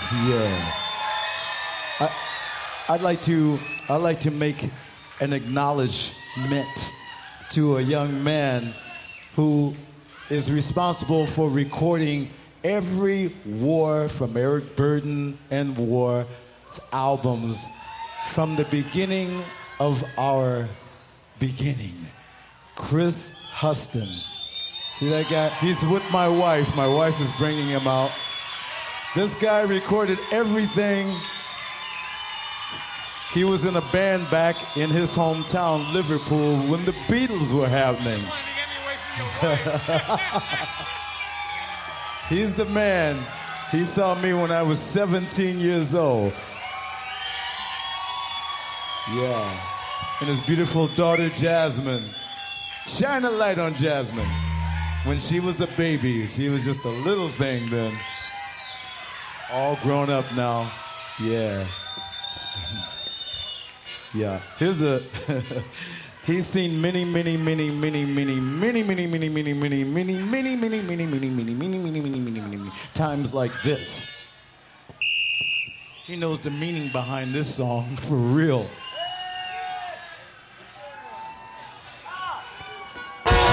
Yeah. I'd like to make an acknowledgement to a young man who is responsible for recording every War from Eric Burdon and War albums from the beginning of our beginning. Chris Huston. See that guy? He's with my wife. My wife is bringing him out. This guy recorded everything. He was in a band back in his hometown, Liverpool, when the Beatles were happening. He's the man. He saw me when I was 17 years old. Yeah. And his beautiful daughter, Jasmine. Shine a light on Jasmine. When she was a baby, she was just a little thing then. All grown up now. Yeah. Yeah. Here's a... He's seen many times like this. He knows the meaning behind this song for real.